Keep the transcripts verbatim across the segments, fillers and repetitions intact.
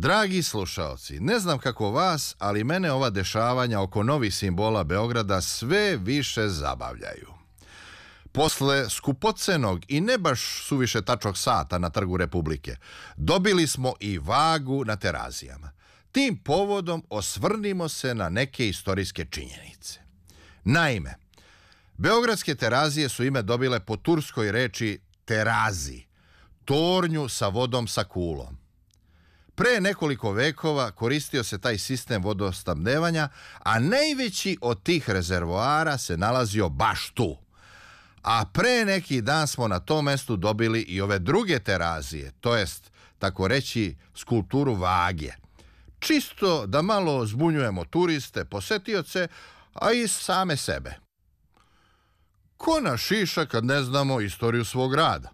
Dragi slušaoci, ne znam kako vas, ali mene ova dešavanja oko novih simbola Beograda sve više zabavljaju. Posle skupocenog i ne baš suviše tačnog sata na Trgu Republike, dobili smo i vagu na Terazijama. Tim povodom osvrnimo se na neke istorijske činjenice. Naime, beogradske Terazije su ime dobile po turskoj reči terazi, tornju sa vodom sa kulom. Pre nekoliko vekova koristio se taj sistem vodosnabdevanja, a najveći od tih rezervoara se nalazio baš tu. A pre neki dan smo na tom mestu dobili i ove druge Terazije, to jest, tako reći, skulpturu vage. Čisto da malo zbunjujemo turiste, posetioce, a i same sebe. Ko nas šiša kad ne znamo istoriju svog grada?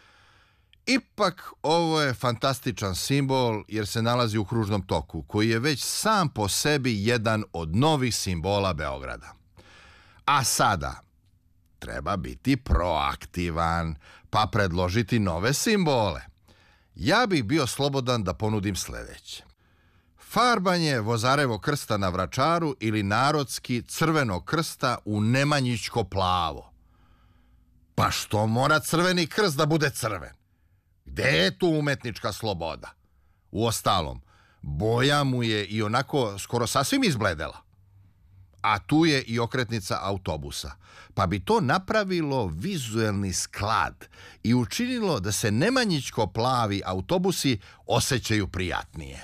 Ipak ovo je fantastičan simbol jer se nalazi u kružnom toku, koji je već sam po sebi jedan od novih simbola Beograda. A sada treba biti proaktivan, pa predložiti nove simbole. Ja bih bio slobodan da ponudim sledeće. Farbanje Vozarevo krsta na Vračaru ili narodski crvenog krsta u nemanjičko plavo. Pa što mora crveni krst da bude crven? Gde je tu umetnička sloboda? Uostalom, boja mu je i onako skoro sasvim izbledela. A tu je i okretnica autobusa, pa bi to napravilo vizuelni sklad i učinilo da se nemanjičko plavi autobusi osjećaju prijatnije.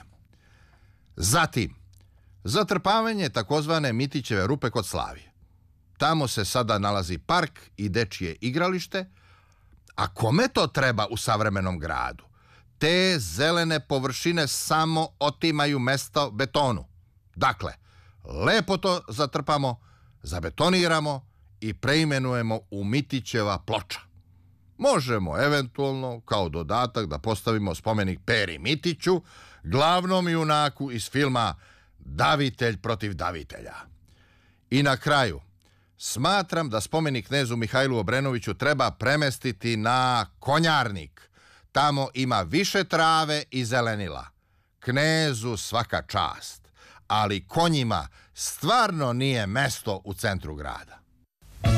Zatim, zatrpavanje takozvane Mitićeve rupe kod Slavije. Tamo se sada nalazi park i dečije igralište, a kome to treba u savremenom gradu? Te zelene površine samo otimaju mesto betonu. Dakle, lepo to zatrpamo, zabetoniramo i preimenujemo u Mitićeva ploča. Možemo eventualno kao dodatak da postavimo spomenik Peri Mitiću, glavnom junaku iz filma Davitelj protiv davitelja. I na kraju, smatram da spomenik knezu Mihajlu Obrenoviću treba premestiti na Konjarnik. Tamo ima više trave i zelenila. Knezu svaka čast, ali konjima stvarno nije mesto u centru grada.